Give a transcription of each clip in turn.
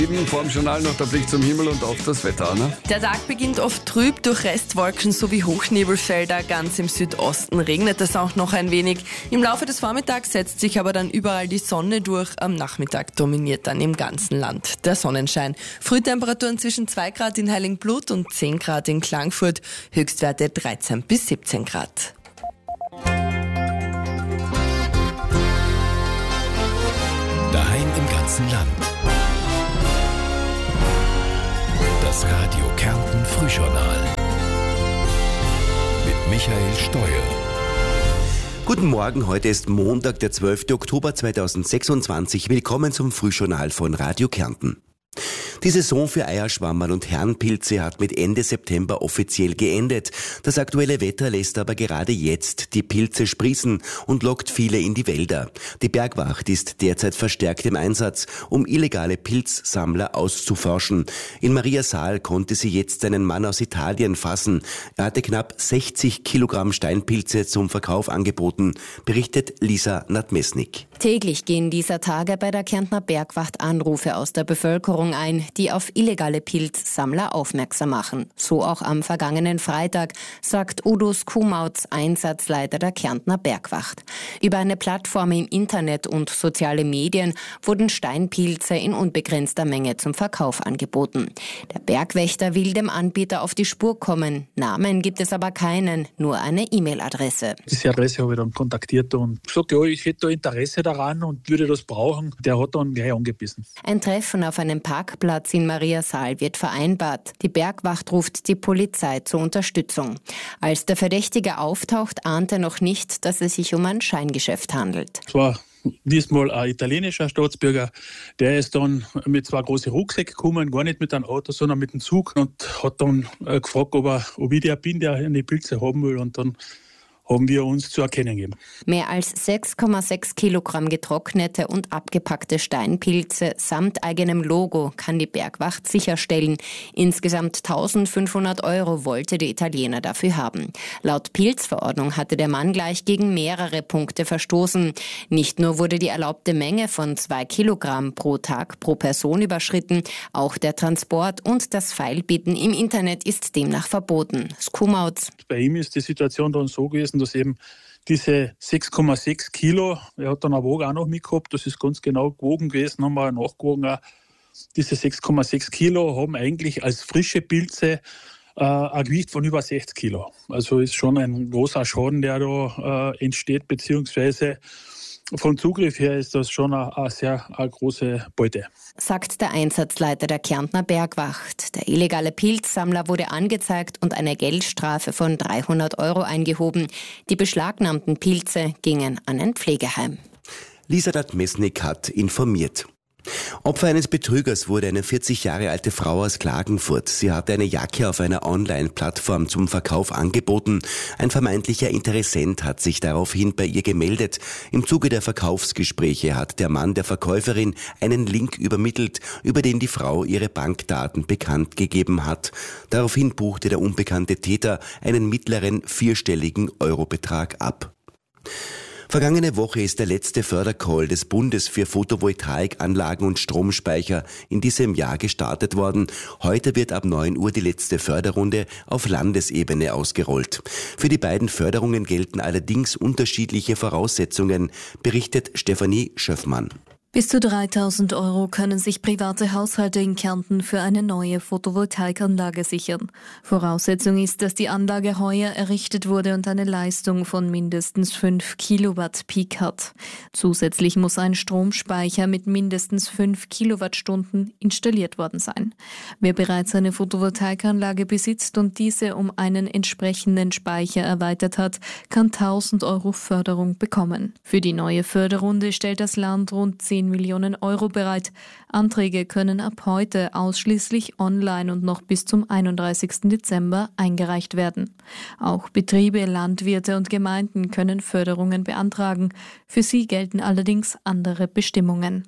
Vor dem Journal noch der Blick zum Himmel und auf das Wetter, ne? Der Tag beginnt oft trüb durch Restwolken sowie Hochnebelfelder. Ganz im Südosten regnet es auch noch ein wenig. Im Laufe des Vormittags setzt sich aber dann überall die Sonne durch. Am Nachmittag dominiert dann im ganzen Land der Sonnenschein. Frühtemperaturen zwischen 2 Grad in Heiligenblut und 10 Grad in Klagenfurt. Höchstwerte 13 bis 17 Grad. Daheim im ganzen Land. Das Radio Kärnten Frühjournal mit Michael Steuer. Guten Morgen, heute ist Montag, der 12. Oktober 2026. Willkommen zum Frühjournal von Radio Kärnten. Die Saison für Eierschwammerl und Herrenpilze hat mit Ende September offiziell geendet. Das aktuelle Wetter lässt aber gerade jetzt die Pilze sprießen und lockt viele in die Wälder. Die Bergwacht ist derzeit verstärkt im Einsatz, um illegale Pilzsammler auszuforschen. In Mariasaal konnte sie jetzt einen Mann aus Italien fassen. Er hatte knapp 60 Kilogramm Steinpilze zum Verkauf angeboten, berichtet Lisa Nadmesnik. Täglich gehen dieser Tage bei der Kärntner Bergwacht Anrufe aus der Bevölkerung ein, die auf illegale Pilzsammler aufmerksam machen. So auch am vergangenen Freitag, sagt Udo Skumautz, Einsatzleiter der Kärntner Bergwacht. Über eine Plattform im Internet und soziale Medien wurden Steinpilze in unbegrenzter Menge zum Verkauf angeboten. Der Bergwächter will dem Anbieter auf die Spur kommen. Namen gibt es aber keinen, nur eine E-Mail-Adresse. Diese Adresse habe ich dann kontaktiert und gesagt, ja, ich hätte da Interesse daran und würde das brauchen. Der hat dann gleich angebissen. Ein Treffen auf einem Parkplatz in Mariasaal wird vereinbart. Die Bergwacht ruft die Polizei zur Unterstützung. Als der Verdächtige auftaucht, ahnt er noch nicht, dass es sich um ein Scheingeschäft handelt. Es war diesmal ein italienischer Staatsbürger, der ist dann mit 2 großen Rucksäcken gekommen, gar nicht mit einem Auto, sondern mit dem Zug und hat dann gefragt, ob ich der bin, der eine Pilze haben will, und dann haben wir uns zu erkennen gegeben. Mehr als 6,6 Kilogramm getrocknete und abgepackte Steinpilze samt eigenem Logo kann die Bergwacht sicherstellen. Insgesamt 1.500 € wollte der Italiener dafür haben. Laut Pilzverordnung hatte der Mann gleich gegen mehrere Punkte verstoßen. Nicht nur wurde die erlaubte Menge von 2 Kilogramm pro Tag pro Person überschritten, auch der Transport und das Feilbieten im Internet ist demnach verboten. Skumautz. Bei ihm ist die Situation dann so gewesen, dass eben diese 6,6 Kilo, er hat dann eine Waage auch noch mitgehabt, das ist ganz genau gewogen gewesen, haben wir nachgewogen auch. Diese 6,6 Kilo haben eigentlich als frische Pilze ein Gewicht von über 60 Kilo. Also ist schon ein großer Schaden, der da entsteht, beziehungsweise vom Zugriff her ist das schon eine sehr große Beute. Sagt der Einsatzleiter der Kärntner Bergwacht. Der illegale Pilzsammler wurde angezeigt und eine Geldstrafe von 300 € eingehoben. Die beschlagnahmten Pilze gingen an ein Pflegeheim. Lisa Nadmesnik hat informiert. Opfer eines Betrügers wurde eine 40 Jahre alte Frau aus Klagenfurt. Sie hatte eine Jacke auf einer Online-Plattform zum Verkauf angeboten. Ein vermeintlicher Interessent hat sich daraufhin bei ihr gemeldet. Im Zuge der Verkaufsgespräche hat der Mann der Verkäuferin einen Link übermittelt, über den die Frau ihre Bankdaten bekannt gegeben hat. Daraufhin buchte der unbekannte Täter einen mittleren 4-stelligen Eurobetrag ab. Vergangene Woche ist der letzte Fördercall des Bundes für Photovoltaikanlagen und Stromspeicher in diesem Jahr gestartet worden. Heute wird ab 9 Uhr die letzte Förderrunde auf Landesebene ausgerollt. Für die beiden Förderungen gelten allerdings unterschiedliche Voraussetzungen, berichtet Stefanie Schöffmann. Bis zu 3.000 € können sich private Haushalte in Kärnten für eine neue Photovoltaikanlage sichern. Voraussetzung ist, dass die Anlage heuer errichtet wurde und eine Leistung von mindestens 5 Kilowatt Peak hat. Zusätzlich muss ein Stromspeicher mit mindestens 5 Kilowattstunden installiert worden sein. Wer bereits eine Photovoltaikanlage besitzt und diese um einen entsprechenden Speicher erweitert hat, kann 1.000 € Förderung bekommen. Für die neue Förderrunde stellt das Land rund 10 Millionen € bereit. Anträge können ab heute ausschließlich online und noch bis zum 31. Dezember eingereicht werden. Auch Betriebe, Landwirte und Gemeinden können Förderungen beantragen. Für sie gelten allerdings andere Bestimmungen.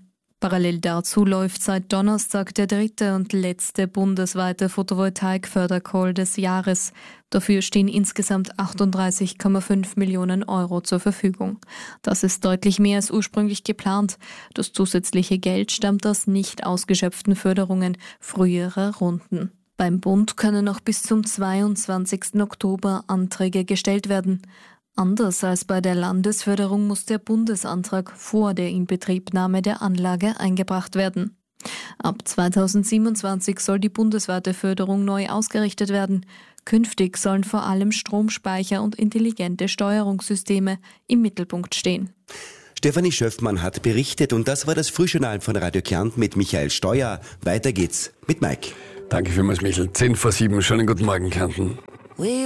Parallel dazu läuft seit Donnerstag der 3. und letzte bundesweite Photovoltaik-Fördercall des Jahres. Dafür stehen insgesamt 38,5 Millionen Euro zur Verfügung. Das ist deutlich mehr als ursprünglich geplant. Das zusätzliche Geld stammt aus nicht ausgeschöpften Förderungen früherer Runden. Beim Bund können noch bis zum 22. Oktober Anträge gestellt werden. Anders als bei der Landesförderung muss der Bundesantrag vor der Inbetriebnahme der Anlage eingebracht werden. Ab 2027 soll die bundesweite Förderung neu ausgerichtet werden. Künftig sollen vor allem Stromspeicher und intelligente Steuerungssysteme im Mittelpunkt stehen. Stefanie Schöffmann hat berichtet und das war das Frühjournal von Radio Kärnten mit Michael Steuer. Weiter geht's mit Mike. Danke vielmals, Michael. 6:10. Schönen guten Morgen, Kärnten.